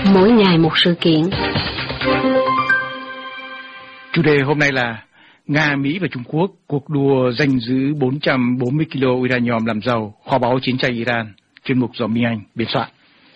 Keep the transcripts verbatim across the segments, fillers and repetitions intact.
mỗi ngày một sự kiện. Chủ đề hôm nay là Nga, Mỹ và Trung Quốc cuộc đua giành giữ bốn trăm bốn mươi ki lô uranium làm giàu, kho báu chiến tranh Iran. Chuyên mục do Minh Anh biên soạn.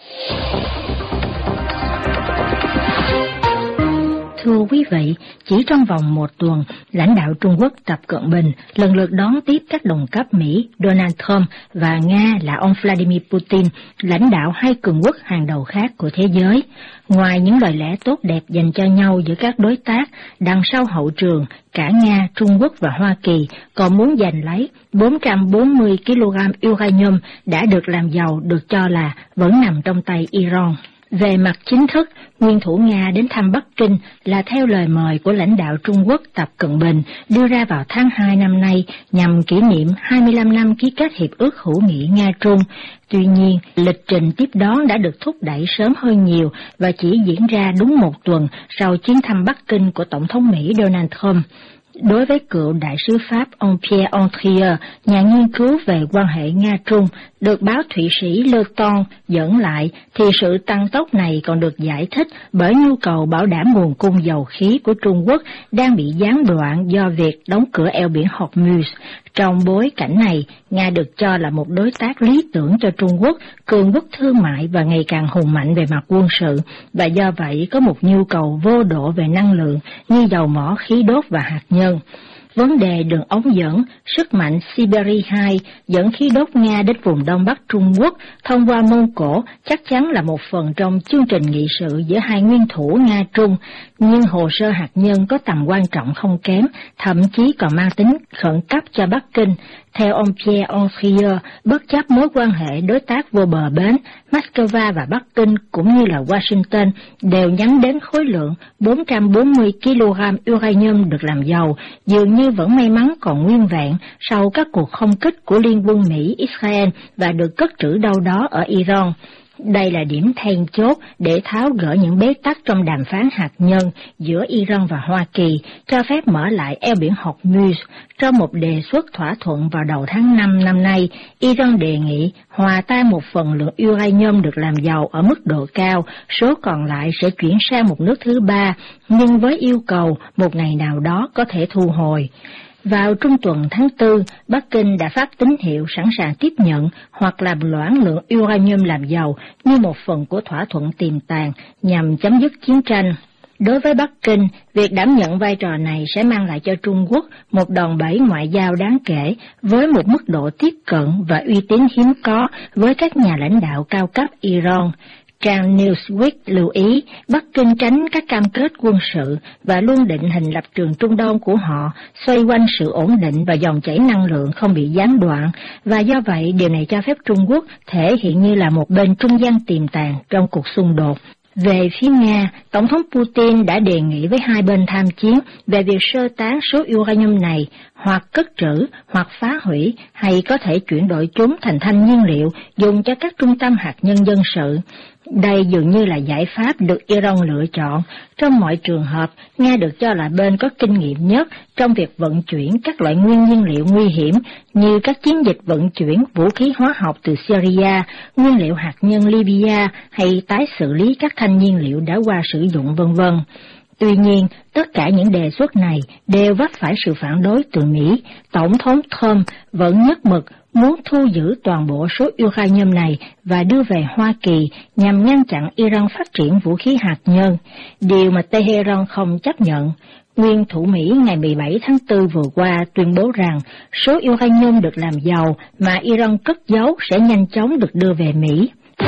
Thưa quý vị, chỉ trong vòng một tuần, lãnh đạo Trung Quốc Tập Cận Bình lần lượt đón tiếp các đồng cấp Mỹ Donald Trump và Nga là ông Vladimir Putin, lãnh đạo hai cường quốc hàng đầu khác của thế giới. Ngoài những lời lẽ tốt đẹp dành cho nhau giữa các đối tác, đằng sau hậu trường, cả Nga, Trung Quốc và Hoa Kỳ còn muốn giành lấy bốn trăm bốn mươi ki lô gam uranium đã được làm giàu được cho là vẫn nằm trong tay Iran. Về mặt chính thức, nguyên thủ Nga đến thăm Bắc Kinh là theo lời mời của lãnh đạo Trung Quốc Tập Cận Bình đưa ra vào tháng hai năm nay nhằm kỷ niệm hai mươi lăm năm ký kết Hiệp ước hữu nghị Nga-Trung. Tuy nhiên, lịch trình tiếp đón đã được thúc đẩy sớm hơn nhiều và chỉ diễn ra đúng một tuần sau chuyến thăm Bắc Kinh của Tổng thống Mỹ Donald Trump. Đối với cựu đại sứ Pháp ông Pierre Andrieux, nhà nghiên cứu về quan hệ Nga-Trung, được báo Thụy Sĩ Le Temps dẫn lại, thì sự tăng tốc này còn được giải thích bởi nhu cầu bảo đảm nguồn cung dầu khí của Trung Quốc đang bị gián đoạn do việc đóng cửa eo biển Hormuz. Trong bối cảnh này, Nga được cho là một đối tác lý tưởng cho Trung Quốc, cường quốc thương mại và ngày càng hùng mạnh về mặt quân sự, và do vậy có một nhu cầu vô độ về năng lượng như dầu mỏ, khí đốt và hạt nhân. Vấn đề đường ống dẫn, sức mạnh Siberia hai dẫn khí đốt Nga đến vùng Đông Bắc Trung Quốc thông qua Mông Cổ chắc chắn là một phần trong chương trình nghị sự giữa hai nguyên thủ Nga-Trung, nhưng hồ sơ hạt nhân có tầm quan trọng không kém, thậm chí còn mang tính khẩn cấp cho Bắc Kinh. Theo ông Pierre Andrieux, bất chấp mối quan hệ đối tác vô bờ bến, Moscow và Bắc Kinh cũng như là Washington đều nhắm đến khối lượng bốn trăm bốn mươi ki lô gam uranium được làm giàu, dường như vẫn may mắn còn nguyên vẹn sau các cuộc không kích của Liên quân Mỹ-Israel và được cất trữ đâu đó ở Iran. Đây là điểm then chốt để tháo gỡ những bế tắc trong đàm phán hạt nhân giữa Iran và Hoa Kỳ, cho phép mở lại eo biển Hormuz. Trong một đề xuất thỏa thuận vào đầu tháng năm năm nay, Iran đề nghị hòa tan một phần lượng uranium được làm giàu ở mức độ cao, số còn lại sẽ chuyển sang một nước thứ ba, nhưng với yêu cầu một ngày nào đó có thể thu hồi. Vào trung tuần tháng tư, Bắc Kinh đã phát tín hiệu sẵn sàng tiếp nhận hoặc làm loãng lượng uranium làm giàu như một phần của thỏa thuận tiềm tàng nhằm chấm dứt chiến tranh. Đối với Bắc Kinh, việc đảm nhận vai trò này sẽ mang lại cho Trung Quốc một đòn bẩy ngoại giao đáng kể với một mức độ tiếp cận và uy tín hiếm có với các nhà lãnh đạo cao cấp Iran. Trang Newsweek lưu ý Bắc Kinh tránh các cam kết quân sự và luôn định hình lập trường Trung Đông của họ xoay quanh sự ổn định và dòng chảy năng lượng không bị gián đoạn, và do vậy điều này cho phép Trung Quốc thể hiện như là một bên trung gian tiềm tàng trong cuộc xung đột. Về phía Nga, Tổng thống Putin đã đề nghị với hai bên tham chiến về việc sơ tán số uranium này, hoặc cất trữ, hoặc phá hủy, hay có thể chuyển đổi chúng thành thanh nhiên liệu dùng cho các trung tâm hạt nhân dân sự. Đây dường như là giải pháp được Iran lựa chọn. Trong mọi trường hợp, Nga được cho là bên có kinh nghiệm nhất trong việc vận chuyển các loại nguyên nhiên liệu nguy hiểm như các chiến dịch vận chuyển vũ khí hóa học từ Syria, nguyên liệu hạt nhân Libya hay tái xử lý các thanh nhiên liệu đã qua sử dụng vân vân. Tuy nhiên, tất cả những đề xuất này đều vấp phải sự phản đối từ Mỹ. Tổng thống Trump vẫn nhất mực muốn thu giữ toàn bộ số uranium này và đưa về Hoa Kỳ nhằm ngăn chặn Iran phát triển vũ khí hạt nhân, điều mà Tehran không chấp nhận. Nguyên thủ Mỹ ngày mười bảy tháng tư vừa qua tuyên bố rằng số uranium được làm giàu mà Iran cất giấu sẽ nhanh chóng được đưa về Mỹ.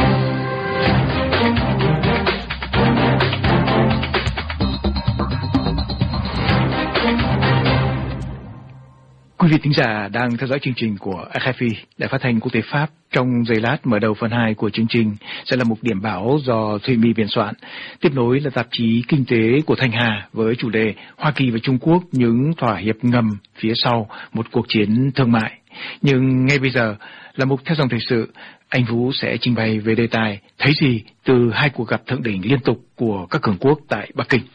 Quý vị thính giả đang theo dõi chương trình của rờ ép i, Đài Phát thanh Quốc tế Pháp. Trong giây lát mở đầu phần hai của chương trình sẽ là một điểm báo do Thùy My biên soạn. Tiếp nối là tạp chí Kinh tế của Thanh Hà với chủ đề Hoa Kỳ và Trung Quốc những thỏa hiệp ngầm phía sau một cuộc chiến thương mại. Nhưng ngay bây giờ là mục theo dòng thời sự, anh Vũ sẽ trình bày về đề tài thấy gì từ hai cuộc gặp thượng đỉnh liên tục của các cường quốc tại Bắc Kinh.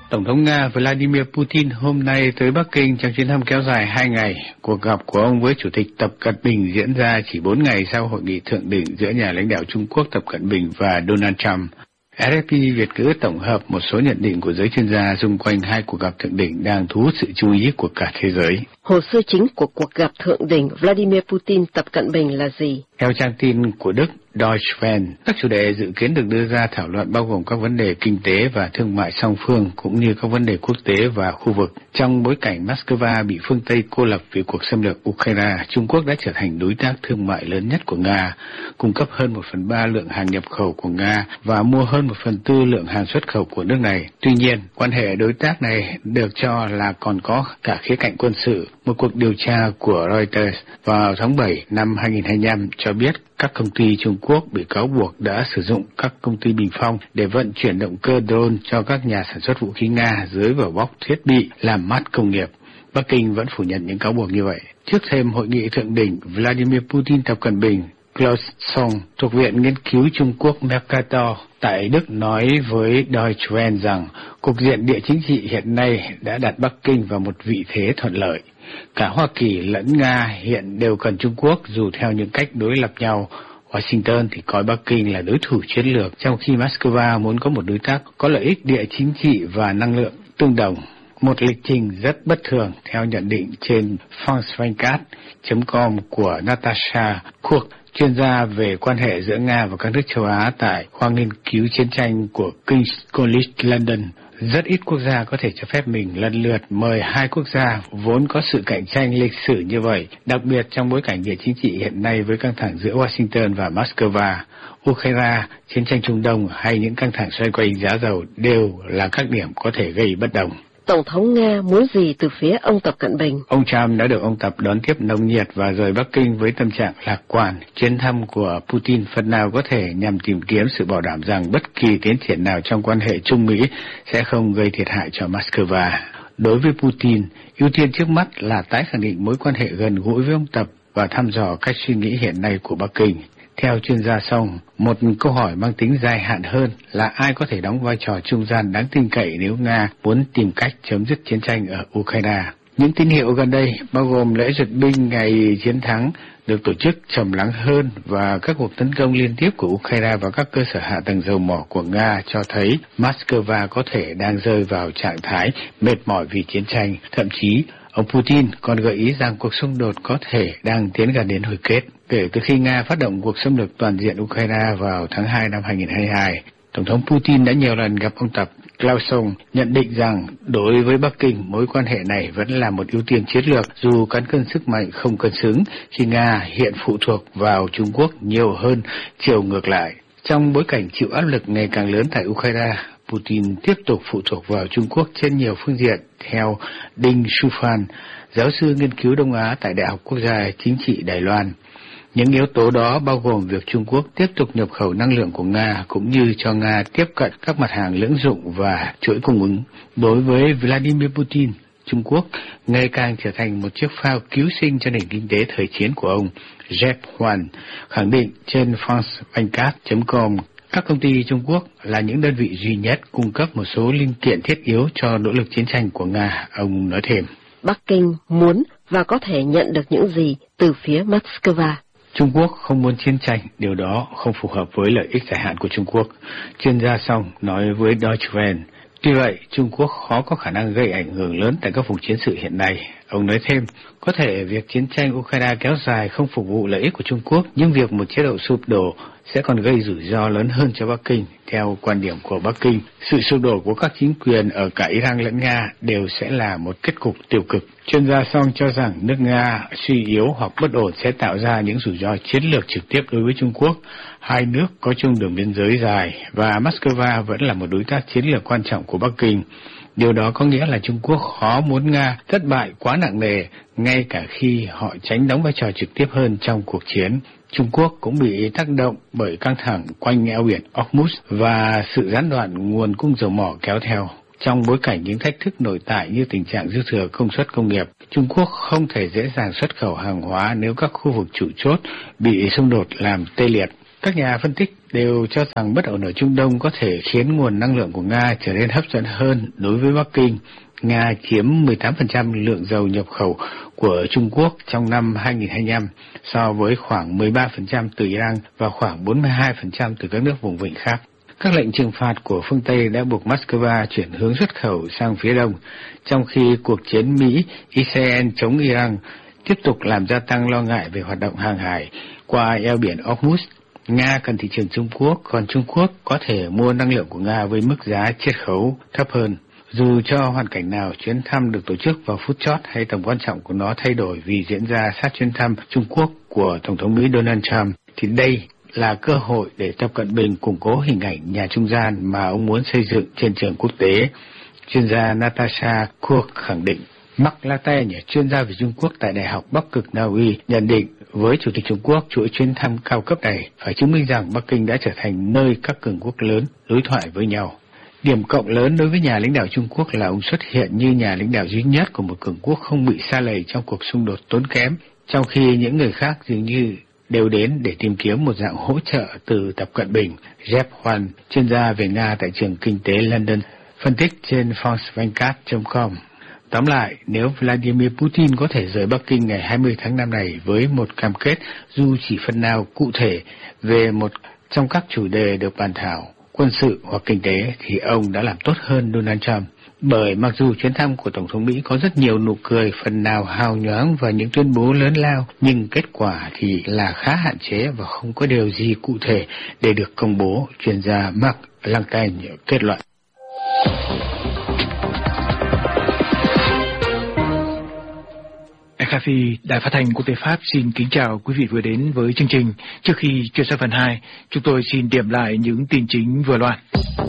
Tổng thống Nga Vladimir Putin hôm nay tới Bắc Kinh trong chuyến thăm kéo dài hai ngày. Cuộc gặp của ông với Chủ tịch Tập Cận Bình diễn ra chỉ bốn ngày sau hội nghị thượng đỉnh giữa nhà lãnh đạo Trung Quốc Tập Cận Bình và Donald Trump. rờ ép pê Việt ngữ tổng hợp một số nhận định của giới chuyên gia xung quanh hai cuộc gặp thượng đỉnh đang thu hút sự chú ý của cả thế giới. Hồ sơ chính của cuộc gặp thượng đỉnh Vladimir Putin Tập Cận Bình là gì? Theo trang tin của Đức Deutsche Welle, các chủ đề dự kiến được đưa ra thảo luận bao gồm các vấn đề kinh tế và thương mại song phương cũng như các vấn đề quốc tế và khu vực. Trong bối cảnh Moscow bị phương Tây cô lập vì cuộc xâm lược Ukraine, Trung Quốc đã trở thành đối tác thương mại lớn nhất của Nga, cung cấp hơn một phần ba lượng hàng nhập khẩu của Nga và mua hơn một phần tư lượng hàng xuất khẩu của nước này. Tuy nhiên, quan hệ đối tác này được cho là còn có cả khía cạnh quân sự. Một cuộc điều tra của Reuters vào tháng bảy năm hai nghìn không trăm hai mươi lăm cho biết các công ty Trung Quốc bị cáo buộc đã sử dụng các công ty bình phong để vận chuyển động cơ drone cho các nhà sản xuất vũ khí Nga dưới vỏ bọc thiết bị làm mát công nghiệp. Bắc Kinh vẫn phủ nhận những cáo buộc như vậy. Trước thêm hội nghị thượng đỉnh Vladimir Putin Tập Cận Bình, Klaus Song thuộc Viện Nghiên cứu Trung Quốc Mercator tại Đức nói với Deutsche Welle rằng cục diện địa chính trị hiện nay đã đặt Bắc Kinh vào một vị thế thuận lợi. Cả Hoa Kỳ lẫn Nga hiện đều cần Trung Quốc dù theo những cách đối lập nhau. Washington thì coi Bắc Kinh là đối thủ chiến lược, trong khi Moscow muốn có một đối tác có lợi ích địa chính trị và năng lượng tương đồng. Một lịch trình rất bất thường theo nhận định trên francevincat chấm com của Natasha Cook, chuyên gia về quan hệ giữa Nga và các nước châu Á tại khoa nghiên cứu chiến tranh của King's College London. Rất ít quốc gia có thể cho phép mình lần lượt mời hai quốc gia vốn có sự cạnh tranh lịch sử như vậy, đặc biệt trong bối cảnh địa chính trị hiện nay với căng thẳng giữa Washington và Moscow. Ukraine, chiến tranh Trung Đông hay những căng thẳng xoay quanh giá dầu đều là các điểm có thể gây bất đồng. Tổng thống Nga muốn gì từ phía ông Tập Cận Bình? Ông Trump đã được ông Tập đón tiếp nồng nhiệt và rời Bắc Kinh với tâm trạng lạc quan. Chuyến thăm của Putin phần nào có thể nhằm tìm kiếm sự bảo đảm rằng bất kỳ tiến triển nào trong quan hệ Trung Mỹ sẽ không gây thiệt hại cho Moscow. Đối với Putin, ưu tiên trước mắt là tái khẳng định mối quan hệ gần gũi với ông Tập và thăm dò cách suy nghĩ hiện nay của Bắc Kinh. Theo chuyên gia Song, một câu hỏi mang tính dài hạn hơn là ai có thể đóng vai trò trung gian đáng tin cậy nếu Nga muốn tìm cách chấm dứt chiến tranh ở Ukraine. Những tín hiệu gần đây, bao gồm lễ duyệt binh ngày chiến thắng, được tổ chức trầm lắng hơn và các cuộc tấn công liên tiếp của Ukraine vào các cơ sở hạ tầng dầu mỏ của Nga cho thấy Moscow có thể đang rơi vào trạng thái mệt mỏi vì chiến tranh. Thậm chí, ông Putin còn gợi ý rằng cuộc xung đột có thể đang tiến gần đến hồi kết. Kể từ khi Nga phát động cuộc xâm lược toàn diện Ukraine vào tháng hai năm hai nghìn không trăm hai mươi hai, Tổng thống Putin đã nhiều lần gặp ông Tập. Klaus Song nhận định rằng đối với Bắc Kinh, mối quan hệ này vẫn là một ưu tiên chiến lược dù cán cân sức mạnh không cân xứng khi Nga hiện phụ thuộc vào Trung Quốc nhiều hơn chiều ngược lại. Trong bối cảnh chịu áp lực ngày càng lớn tại Ukraine, Putin tiếp tục phụ thuộc vào Trung Quốc trên nhiều phương diện, theo Đinh Shufan, giáo sư nghiên cứu Đông Á tại Đại học Quốc gia Chính trị Đài Loan. Những yếu tố đó bao gồm việc Trung Quốc tiếp tục nhập khẩu năng lượng của Nga cũng như cho Nga tiếp cận các mặt hàng lưỡng dụng và chuỗi cung ứng. Đối với Vladimir Putin, Trung Quốc ngày càng trở thành một chiếc phao cứu sinh cho nền kinh tế thời chiến của ông. Jeff Huan khẳng định trên francevincat chấm com các công ty Trung Quốc là những đơn vị duy nhất cung cấp một số linh kiện thiết yếu cho nỗ lực chiến tranh của Nga. Ông nói thêm, Bắc Kinh muốn và có thể nhận được những gì từ phía Moscow? Trung Quốc không muốn chiến tranh, điều đó không phù hợp với lợi ích dài hạn của Trung Quốc. Chuyên gia Song nói với Deutsche Welle, tuy vậy, Trung Quốc khó có khả năng gây ảnh hưởng lớn tại các vùng chiến sự hiện nay. Ông nói thêm, có thể việc chiến tranh Ukraine kéo dài không phục vụ lợi ích của Trung Quốc, nhưng việc một chế độ sụp đổ sẽ còn gây rủi ro lớn hơn cho Bắc Kinh. Theo quan điểm của Bắc Kinh, sự sụp đổ của các chính quyền ở cả Iran lẫn Nga đều sẽ là một kết cục tiêu cực. Chuyên gia Song cho rằng nước Nga suy yếu hoặc bất ổn sẽ tạo ra những rủi ro chiến lược trực tiếp đối với Trung Quốc. Hai nước có chung đường biên giới dài và Moscow vẫn là một đối tác chiến lược quan trọng của Bắc Kinh. Điều đó có nghĩa là Trung Quốc khó muốn Nga thất bại quá nặng nề, ngay cả khi họ tránh đóng vai trò trực tiếp hơn trong cuộc chiến. Trung Quốc cũng bị tác động bởi căng thẳng quanh eo biển Hormuz và sự gián đoạn nguồn cung dầu mỏ kéo theo. Trong bối cảnh những thách thức nội tại như tình trạng dư thừa công suất công nghiệp, Trung Quốc không thể dễ dàng xuất khẩu hàng hóa nếu các khu vực chủ chốt bị xung đột làm tê liệt. Các nhà phân tích đều cho rằng bất ổn ở Trung Đông có thể khiến nguồn năng lượng của Nga trở nên hấp dẫn hơn đối với Bắc Kinh. Nga chiếm mười tám phần trăm lượng dầu nhập khẩu của Trung Quốc trong năm hai nghìn không trăm hai mươi lăm so với khoảng mười ba phần trăm từ Iran và khoảng bốn mươi hai phần trăm từ các nước vùng vịnh khác. Các lệnh trừng phạt của phương Tây đã buộc Moscow chuyển hướng xuất khẩu sang phía đông, trong khi cuộc chiến Mỹ-Israel chống Iran tiếp tục làm gia tăng lo ngại về hoạt động hàng hải qua eo biển Hormuz. Nga cần thị trường Trung Quốc, còn Trung Quốc có thể mua năng lượng của Nga với mức giá chiết khấu thấp hơn. Dù cho hoàn cảnh nào chuyến thăm được tổ chức vào phút chót hay tầm quan trọng của nó thay đổi vì diễn ra sát chuyến thăm Trung Quốc của Tổng thống Mỹ Donald Trump, thì đây là cơ hội để Tập Cận Bình củng cố hình ảnh nhà trung gian mà ông muốn xây dựng trên trường quốc tế. Chuyên gia Natasha Kurk khẳng định. Mark Latte, chuyên gia về Trung Quốc tại Đại học Bắc cực Na Uy, nhận định với Chủ tịch Trung Quốc, chuỗi chuyến thăm cao cấp này phải chứng minh rằng Bắc Kinh đã trở thành nơi các cường quốc lớn đối thoại với nhau. Điểm cộng lớn đối với nhà lãnh đạo Trung Quốc là ông xuất hiện như nhà lãnh đạo duy nhất của một cường quốc không bị sa lầy trong cuộc xung đột tốn kém, trong khi những người khác dường như đều đến để tìm kiếm một dạng hỗ trợ từ Tập Cận Bình. Jeff Hoan, chuyên gia về Nga tại trường kinh tế London, phân tích trên francevincat chấm com. Tóm lại, nếu Vladimir Putin có thể rời Bắc Kinh ngày hai mươi tháng năm này với một cam kết dù chỉ phần nào cụ thể về một trong các chủ đề được bàn thảo, quân sự hoặc kinh tế, thì ông đã làm tốt hơn Donald Trump. Bởi mặc dù chuyến thăm của Tổng thống Mỹ có rất nhiều nụ cười, phần nào hào nhoáng và những tuyên bố lớn lao, nhưng kết quả thì là khá hạn chế và không có điều gì cụ thể để được công bố, chuyên gia Mark Langten kết luận. rờ ép i, Đài Phát thanh Quốc tế Pháp xin kính chào quý vị vừa đến với chương trình. Trước khi chuyển sang phần hai, chúng tôi xin điểm lại những tin chính vừa loan.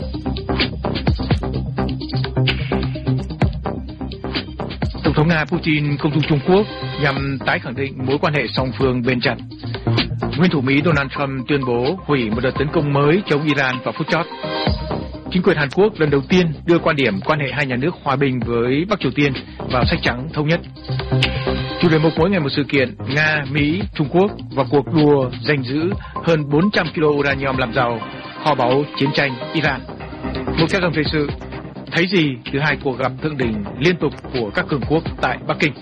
Tổng thống Nga Putin công du Trung Quốc nhằm tái khẳng định mối quan hệ song phương bền chặt. Nguyên thủ Mỹ Donald Trump tuyên bố hủy một đợt tấn công mới chống Iran vào phút chót. Chính quyền Hàn Quốc lần đầu tiên đưa quan điểm quan hệ hai nhà nước hòa bình với Bắc Triều Tiên vào sách trắng thống nhất. Chủ đề một mỗi ngày một sự kiện, Nga, Mỹ, Trung Quốc và cuộc đua giành giữ hơn bốn trăm ki lô uranium làm giàu, kho báu chiến tranh Iran. Một các dòng thời sự, thấy gì từ hai cuộc gặp thượng đỉnh liên tục của các cường quốc tại Bắc Kinh.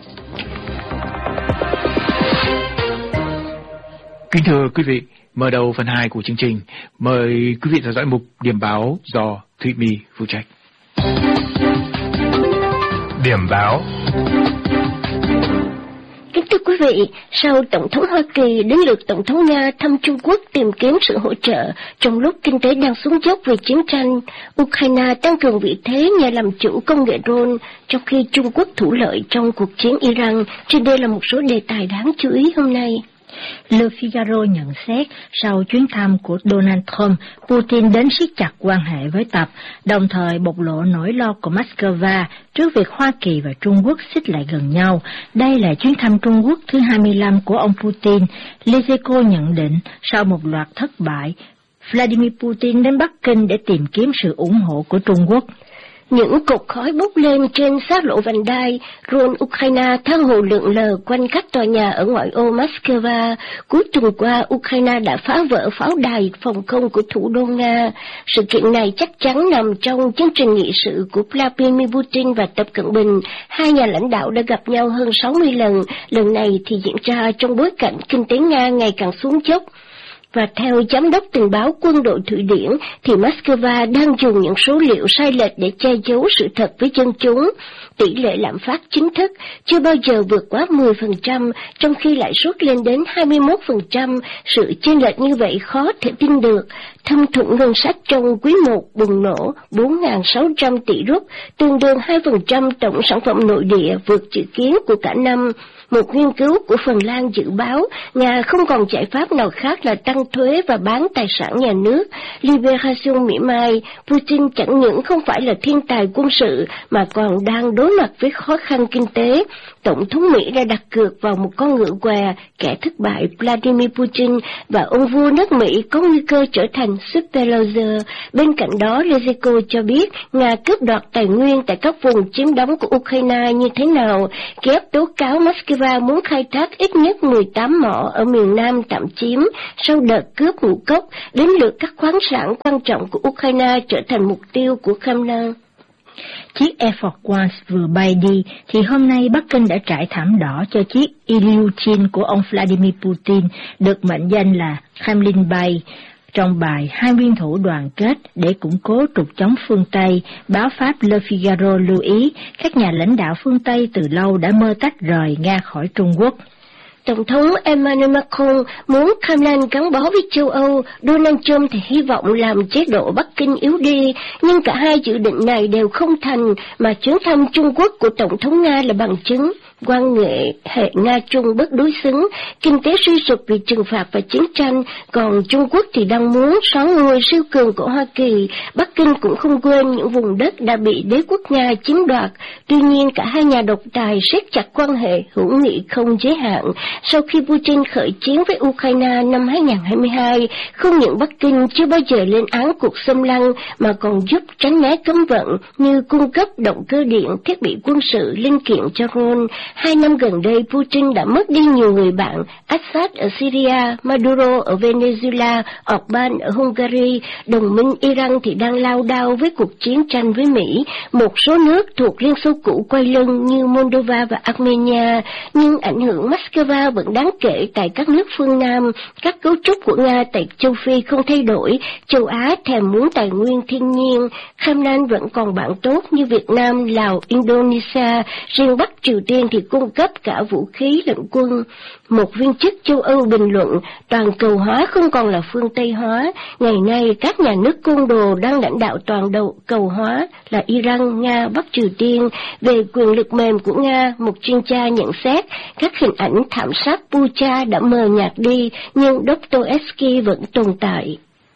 Kính thưa quý vị, mở đầu phần hai của chương trình, mời quý vị theo dõi mục điểm báo do Thụy My phụ trách. Điểm báo. Kính thưa quý vị, sau Tổng thống Hoa Kỳ đến lượt Tổng thống Nga thăm Trung Quốc tìm kiếm sự hỗ trợ trong lúc kinh tế đang xuống dốc vì chiến tranh, Ukraine tăng cường vị thế nhà làm chủ công nghệ drone, trong khi Trung Quốc thủ lợi trong cuộc chiến Iran. Trên đây là một số đề tài đáng chú ý hôm nay. Le Figaro nhận xét sau chuyến thăm của Donald Trump, Putin đến siết chặt quan hệ với Tập, đồng thời bộc lộ nỗi lo của Moscow trước việc Hoa Kỳ và Trung Quốc xích lại gần nhau. Đây là chuyến thăm Trung Quốc thứ hai mươi lăm của ông Putin. Lezeko nhận định sau một loạt thất bại, Vladimir Putin đến Bắc Kinh để tìm kiếm sự ủng hộ của Trung Quốc. Những cột khói bốc lên trên sát lộ vành đai, drone Ukraine tha hồ lượn lờ quanh các tòa nhà ở ngoại ô Moscow. Cuối tuần qua, Ukraine đã phá vỡ pháo đài phòng không của thủ đô Nga. Sự kiện này chắc chắn nằm trong chương trình nghị sự của Vladimir Putin và Tập Cận Bình. Hai nhà lãnh đạo đã gặp nhau hơn sáu mươi lần, lần này thì diễn ra trong bối cảnh kinh tế Nga ngày càng xuống dốc. Và theo Giám đốc tình báo quân đội Thụy Điển, thì Moscow đang dùng những số liệu sai lệch để che giấu sự thật với dân chúng. Tỷ lệ lạm phát chính thức chưa bao giờ vượt quá mười phần trăm, trong khi lãi suất lên đến hai mươi mốt phần trăm. Sự chênh lệch như vậy khó thể tin được. Thâm thủng ngân sách trong quý một bùng nổ bốn nghìn sáu trăm tỷ rúp, tương đương hai phần trăm tổng sản phẩm nội địa, vượt dự kiến của cả năm. Một nghiên cứu của Phần Lan dự báo Nga không còn giải pháp nào khác là tăng thuế và bán tài sản nhà nước. Liberation mỉa mai, Putin chẳng những không phải là thiên tài quân sự mà còn đang đối mặt với khó khăn kinh tế. Tổng thống Mỹ đã đặt cược vào một con ngựa què, kẻ thất bại Vladimir Putin, và ông vua nước Mỹ có nguy cơ trở thành superloser. Bên cạnh đó, Lezeko cho biết Nga cướp đoạt tài nguyên tại các vùng chiếm đóng của Ukraine như thế nào. Kiev tố cáo Moscow Moscow muốn khai thác ít nhất mười tám mỏ ở miền Nam tạm chiếm sau đợt cướp ngũ cốc, đến lượt các khoáng sản quan trọng của Ukraine trở thành mục tiêu của Kremlin. Chiếc Air Force One vừa bay đi, thì hôm nay Bắc Kinh đã trải thảm đỏ cho chiếc Ilyushin của ông Vladimir Putin, được mệnh danh là Kremlin bay. Trong bài Hai nguyên thủ đoàn kết để củng cố trục chống phương Tây, báo Pháp Le Figaro lưu ý các nhà lãnh đạo phương Tây từ lâu đã mơ tách rời Nga khỏi Trung Quốc. Tổng thống Emmanuel Macron muốn Kremlin gắn bó với châu Âu, Donald Trump thì hy vọng làm chế độ Bắc Kinh yếu đi, nhưng cả hai dự định này đều không thành, mà chuyến thăm Trung Quốc của Tổng thống Nga là bằng chứng. Quan hệ hệ Nga-Trung bất đối xứng, kinh tế suy sụp vì trừng phạt và chiến tranh, còn Trung Quốc thì đang muốn xóa ngôi siêu cường của Hoa Kỳ. Bắc Kinh cũng không quên những vùng đất đã bị đế quốc Nga chiếm đoạt. Tuy nhiên, cả hai nhà độc tài siết chặt quan hệ hữu nghị không giới hạn. Sau khi Putin khởi chiến với Ukraine năm hai nghìn không trăm hai mươi hai, không những Bắc Kinh chưa bao giờ lên án cuộc xâm lăng, mà còn giúp tránh né cấm vận như cung cấp động cơ điện, thiết bị quân sự, linh kiện cho drone. Hai năm gần đây, Putin đã mất đi nhiều người bạn: Assad ở Syria, Maduro ở Venezuela, Orbán ở Hungary. Đồng minh Iran thì đang lao đao với cuộc chiến tranh với Mỹ. Một số nước thuộc Liên Xô cũ quay lưng như Moldova và Armenia, nhưng ảnh hưởng Moscow vẫn đáng kể tại các nước phương Nam. Các cấu trúc của Nga tại châu Phi không thay đổi. Châu Á thèm muốn tài nguyên thiên nhiên. Kremlin vẫn còn bạn tốt như Việt Nam, Lào, Indonesia. Riêng Bắc Triều Tiên thì cung cấp cả vũ khí lẫn quân. Một viên chức châu Âu bình luận, toàn cầu hóa không còn là phương Tây hóa. Ngày nay, các nhà nước côn đồ đang lãnh đạo toàn đầu cầu hóa là Iran, Nga, Bắc Triều Tiên. Về quyền lực mềm của Nga, một chuyên gia nhận xét, các hình ảnh thảm sát Bucha đã mờ nhạt đi, nhưng Dostoevsky vẫn tồn tại.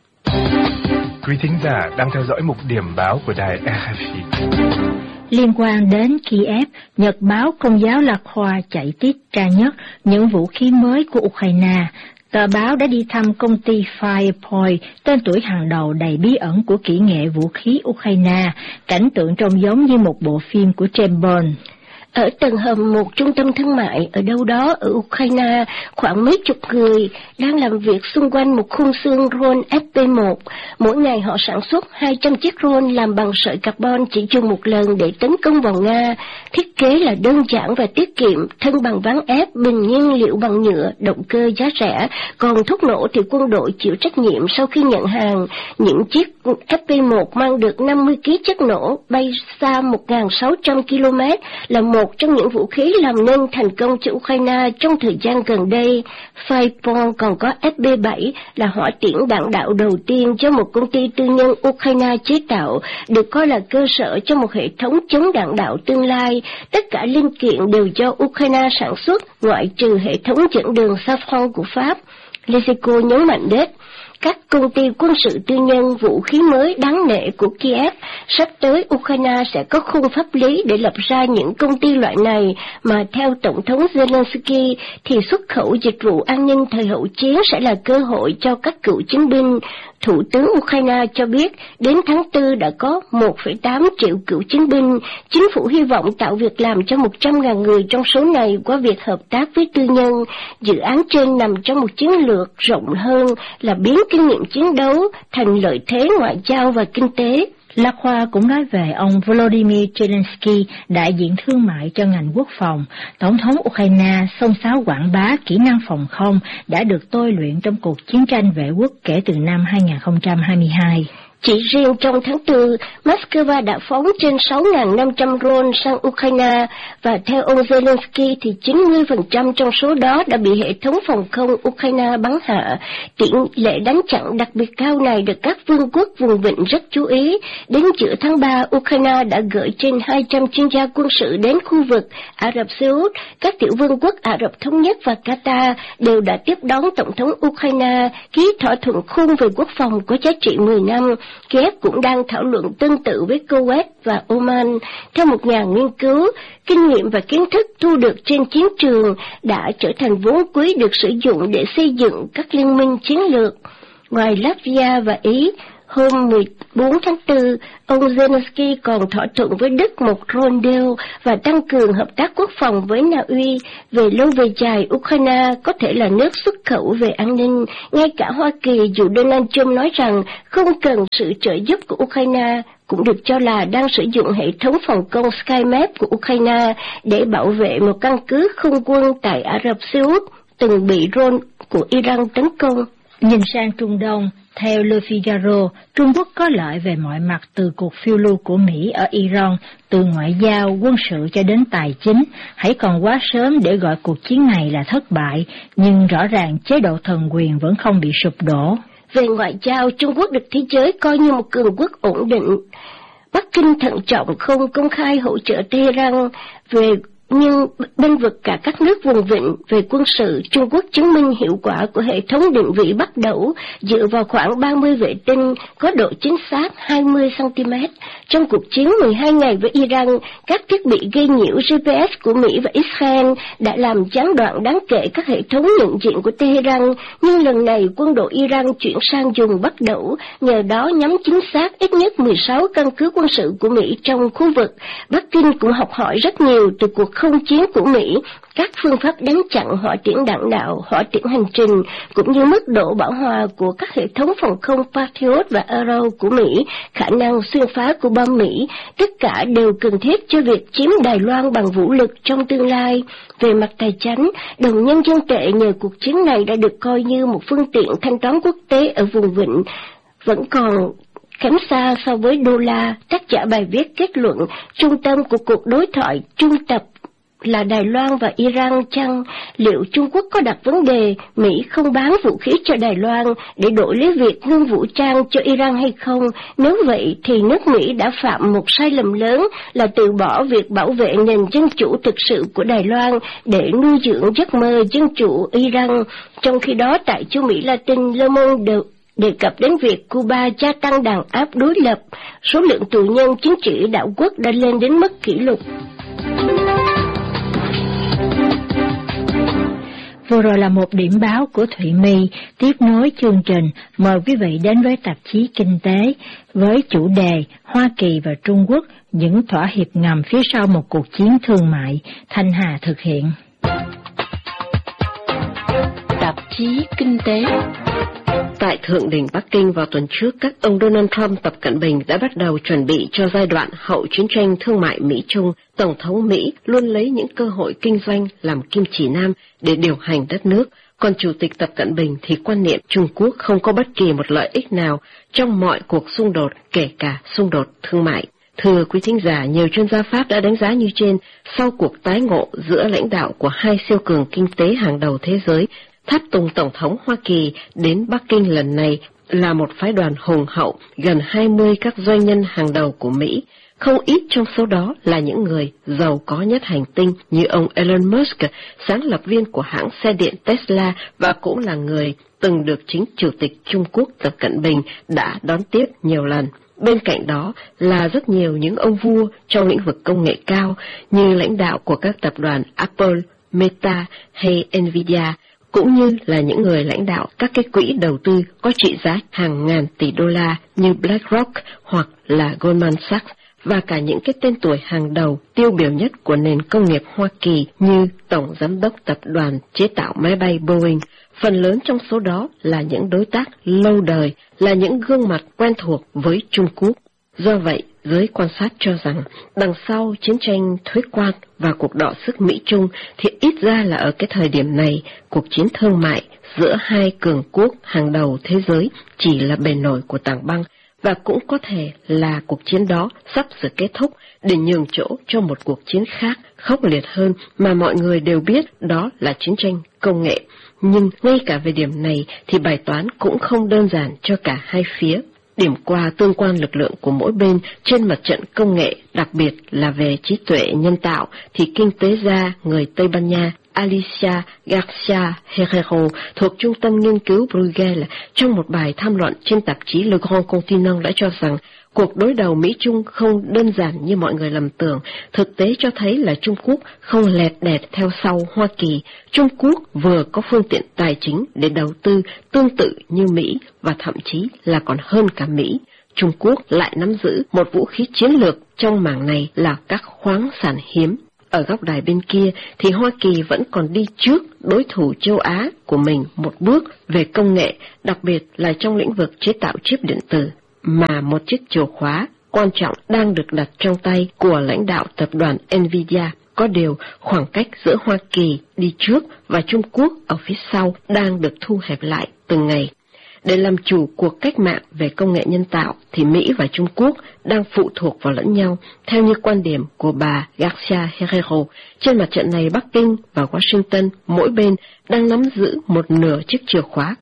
Quý thính giả đang theo dõi mục điểm báo của đài rờ ép i. Liên quan đến Kiev, Nhật báo Công giáo La Croix chạy tiết tra nhất những vũ khí mới của Ukraine. Tờ báo đã đi thăm công ty Firepoint, tên tuổi hàng đầu đầy bí ẩn của kỹ nghệ vũ khí Ukraine, cảnh tượng trông giống như một bộ phim của James Bond. Ở tầng hầm một trung tâm thương mại ở đâu đó ở Ukraine, khoảng mấy chục người đang làm việc xung quanh một khung xương drone ép pê một. Mỗi ngày họ sản xuất hai trăm chiếc drone làm bằng sợi carbon chỉ dùng một lần để tấn công vào Nga. Thiết kế là đơn giản và tiết kiệm, thân bằng ván ép, bình nhiên liệu bằng nhựa, động cơ giá rẻ, còn thuốc nổ thì quân đội chịu trách nhiệm sau khi nhận hàng. Những chiếc ép pê một mang được năm mươi ki lô gam chất nổ, bay xa một nghìn sáu trăm ki lô mét, là một Một trong những vũ khí làm nên thành công cho Ukraine trong thời gian gần đây. Firepoint còn có ép pê bảy là hỏa tiễn đạn đạo đầu tiên do một công ty tư nhân Ukraine chế tạo, được coi là cơ sở cho một hệ thống chống đạn đạo tương lai. Tất cả linh kiện đều do Ukraine sản xuất, ngoại trừ hệ thống dẫn đường Safran của Pháp. Leseco nhấn mạnh đến các công ty quân sự tư nhân vũ khí mới đáng nể của Kiev. Sắp tới Ukraine sẽ có khung pháp lý để lập ra những công ty loại này, mà theo Tổng thống Zelensky thì xuất khẩu dịch vụ an ninh thời hậu chiến sẽ là cơ hội cho các cựu chiến binh. Thủ tướng Ukraine cho biết đến tháng tư đã có một phẩy tám triệu cựu chiến binh. Chính phủ hy vọng tạo việc làm cho một trăm nghìn người trong số này qua việc hợp tác với tư nhân. Dự án trên nằm trong một chiến lược rộng hơn là biến kinh nghiệm chiến đấu thành lợi thế ngoại giao và kinh tế. La Croix cũng nói về ông Volodymyr Zelensky, đại diện thương mại cho ngành quốc phòng. Tổng thống Ukraine xông xáo quảng bá kỹ năng phòng không đã được tôi luyện trong cuộc chiến tranh vệ quốc kể từ năm hai nghìn không trăm hai mươi hai. Chỉ riêng trong tháng tư, Moscow đã phóng trên sáu nghìn năm trăm drone sang Ukraine, và theo ông Zelensky thì chín mươi phần trăm trong số đó đã bị hệ thống phòng không Ukraine bắn hạ. Tỷ lệ đánh chặn đặc biệt cao này được các vương quốc vùng vịnh rất chú ý. Đến giữa tháng ba, Ukraine đã gửi trên hai trăm chuyên gia quân sự đến khu vực Ả Rập Xê Út. Các tiểu vương quốc Ả Rập Thống Nhất và Qatar đều đã tiếp đón Tổng thống Ukraine, ký thỏa thuận khung về quốc phòng có giá trị mười năm. Kiev cũng đang thảo luận tương tự với Kuwait và Oman. Theo một nhà nghiên cứu, kinh nghiệm và kiến thức thu được trên chiến trường đã trở thành vốn quý được sử dụng để xây dựng các liên minh chiến lược. Ngoài Latvia và Ý, Hôm mười bốn tháng tư, ông Zelensky còn thỏa thuận với Đức một rondel và tăng cường hợp tác quốc phòng với Na Uy. Về lâu về dài, Ukraine có thể là nước xuất khẩu về an ninh. Ngay cả Hoa Kỳ, dù Donald Trump nói rằng không cần sự trợ giúp của Ukraine, cũng được cho là đang sử dụng hệ thống phòng không SkyMap của Ukraine để bảo vệ một căn cứ không quân tại Ả Rập Xê Út từng bị drone của Iran tấn công. Nhìn sang Trung Đông, theo Le Figaro, Trung Quốc có lợi về mọi mặt từ cuộc phiêu lưu của Mỹ ở Iran, từ ngoại giao, quân sự cho đến tài chính. Hãy còn quá sớm để gọi cuộc chiến này là thất bại, nhưng rõ ràng chế độ thần quyền vẫn không bị sụp đổ. Về ngoại giao, Trung Quốc được thế giới coi như một cường quốc ổn định. Bắc Kinh thận trọng không công khai hỗ trợ Tehran về nhưng bên vực cả các nước vùng vịnh. Về quân sự, Trung Quốc chứng minh hiệu quả của hệ thống định vị bắt đầu dựa vào khoảng ba mươi vệ tinh có độ chính xác hai mươi xăng-ti-mét. Trong cuộc chiến mười hai ngày với Iran, các thiết bị gây nhiễu giê pê ét của Mỹ và Israel đã làm gián đoạn đáng kể các hệ thống nhận diện của Tehran, nhưng lần này quân đội Iran chuyển sang dùng bắt đầu, nhờ đó nhắm chính xác ít nhất mười sáu căn cứ quân sự của Mỹ trong khu vực. Bắc Kinh cũng học hỏi rất nhiều từ cuộc không chiến của Mỹ, các phương pháp đánh chặn hỏa tiễn đạn đạo, hỏa tiễn hành trình, cũng như mức độ bão hòa của các hệ thống phòng không Patriot và Arrow của Mỹ, khả năng xuyên phá của bom Mỹ, tất cả đều cần thiết cho việc chiếm Đài Loan bằng vũ lực trong tương lai. Về mặt tài chính, đồng nhân dân tệ nhờ cuộc chiến này đã được coi như một phương tiện thanh toán quốc tế ở vùng vịnh, vẫn còn kém xa so với đô la. Tác giả bài viết kết luận, trung tâm của cuộc đối thoại trung tập là Đài Loan và Iran chăng? Liệu Trung Quốc có đặt vấn đề Mỹ không bán vũ khí cho Đài Loan để đổi lấy việc ngưng vũ trang cho Iran hay không? Nếu vậy thì nước Mỹ đã phạm một sai lầm lớn là từ bỏ việc bảo vệ nền dân chủ thực sự của Đài Loan để nuôi dưỡng giấc mơ dân chủ Iran. Trong khi đó, tại châu Mỹ Latin, Le Monde đề cập đến việc Cuba gia tăng đàn áp đối lập, số lượng tù nhân chính trị đạo quốc đã lên đến mức kỷ lục. Vừa rồi là một điểm báo của Thụy My. Tiếp nối chương trình, mời quý vị đến với tạp chí Kinh tế với chủ đề Hoa Kỳ và Trung Quốc, những thỏa hiệp ngầm phía sau một cuộc chiến thương mại. Thanh Hà thực hiện. Tạp chí Kinh tế. Tại Thượng đỉnh Bắc Kinh vào tuần trước, các ông Donald Trump, Tập Cận Bình đã bắt đầu chuẩn bị cho giai đoạn hậu chiến tranh thương mại Mỹ-Trung. Tổng thống Mỹ luôn lấy những cơ hội kinh doanh làm kim chỉ nam để điều hành đất nước, còn Chủ tịch Tập Cận Bình thì quan niệm Trung Quốc không có bất kỳ một lợi ích nào trong mọi cuộc xung đột, kể cả xung đột thương mại. Thưa quý thính giả, nhiều chuyên gia Pháp đã đánh giá như trên, sau cuộc tái ngộ giữa lãnh đạo của hai siêu cường kinh tế hàng đầu thế giới, tháp tùng Tổng thống Hoa Kỳ đến Bắc Kinh lần này là một phái đoàn hùng hậu, gần hai mươi các doanh nhân hàng đầu của Mỹ. Không ít trong số đó là những người giàu có nhất hành tinh như ông Elon Musk, sáng lập viên của hãng xe điện Tesla và cũng là người từng được chính Chủ tịch Trung Quốc Tập Cận Bình đã đón tiếp nhiều lần. Bên cạnh đó là rất nhiều những ông vua trong lĩnh vực công nghệ cao như lãnh đạo của các tập đoàn Apple, Meta hay Nvidia, cũng như là những người lãnh đạo các cái quỹ đầu tư có trị giá hàng ngàn tỷ đô la như BlackRock hoặc là Goldman Sachs, và cả những cái tên tuổi hàng đầu tiêu biểu nhất của nền công nghiệp Hoa Kỳ như Tổng Giám đốc Tập đoàn chế tạo máy bay Boeing. Phần lớn trong số đó là những đối tác lâu đời, là những gương mặt quen thuộc với Trung Quốc. Do vậy, giới quan sát cho rằng, đằng sau chiến tranh thuế quan và cuộc đọ sức Mỹ-Trung thì ít ra là ở cái thời điểm này, cuộc chiến thương mại giữa hai cường quốc hàng đầu thế giới chỉ là bề nổi của tảng băng, và cũng có thể là cuộc chiến đó sắp sửa kết thúc để nhường chỗ cho một cuộc chiến khác khốc liệt hơn mà mọi người đều biết, đó là chiến tranh công nghệ. Nhưng ngay cả về điểm này thì bài toán cũng không đơn giản cho cả hai phía. Điểm qua tương quan lực lượng của mỗi bên trên mặt trận công nghệ, đặc biệt là về trí tuệ nhân tạo, thì kinh tế gia người Tây Ban Nha Alicia Garcia Herrero thuộc Trung tâm Nghiên cứu Bruegel trong một bài tham luận trên tạp chí Le Grand Continent đã cho rằng Cuộc đối đầu Mỹ-Trung không đơn giản như mọi người lầm tưởng, thực tế cho thấy là Trung Quốc không lẹt đẹt theo sau Hoa Kỳ. Trung Quốc vừa có phương tiện tài chính để đầu tư tương tự như Mỹ và thậm chí là còn hơn cả Mỹ. Trung Quốc lại nắm giữ một vũ khí chiến lược trong mảng này là các khoáng sản hiếm. Ở góc đài bên kia thì Hoa Kỳ vẫn còn đi trước đối thủ châu Á của mình một bước về công nghệ, đặc biệt là trong lĩnh vực chế tạo chip điện tử, mà một chiếc chìa khóa quan trọng đang được đặt trong tay của lãnh đạo tập đoàn Nvidia. Có điều, khoảng cách giữa Hoa Kỳ đi trước và Trung Quốc ở phía sau đang được thu hẹp lại từng ngày. Để làm chủ cuộc cách mạng về công nghệ nhân tạo thì Mỹ và Trung Quốc đang phụ thuộc vào lẫn nhau, theo như quan điểm của bà Garcia Herrero. Trên mặt trận này, Bắc Kinh và Washington mỗi bên đang nắm giữ một nửa chiếc chìa khóa